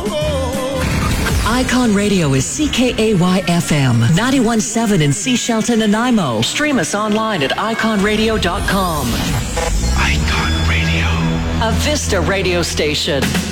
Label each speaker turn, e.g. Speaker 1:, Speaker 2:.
Speaker 1: Icon Radio is CKAY-FM, 91.7 in Sea Shelton, Nanaimo. Stream us online at iconradio.com.
Speaker 2: Icon Radio.
Speaker 1: A Vista radio station.